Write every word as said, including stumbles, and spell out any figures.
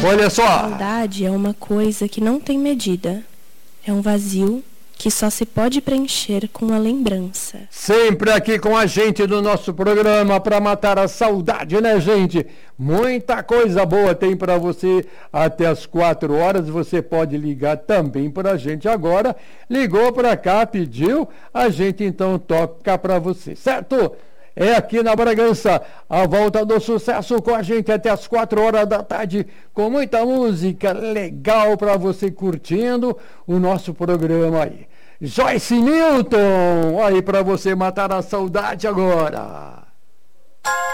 Olha só. Saudade é uma coisa que não tem medida. É um vazio que só se pode preencher com a lembrança. Sempre aqui com a gente do nosso programa para matar a saudade, né, gente? Muita coisa boa tem para você até as quatro horas. Você pode ligar também para a gente agora. Ligou para cá, pediu, a gente então toca para você, certo? É aqui na Bragança, a volta do sucesso com a gente até as quatro horas da tarde, com muita música legal para você curtindo o nosso programa aí. Joyce Newton, aí para você matar a saudade agora.